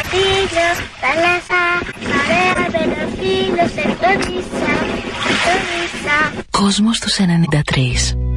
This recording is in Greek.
ήλιο, θάλασσα, παρέα με το φίλο σε γονίσα. Κόσμος στους 93.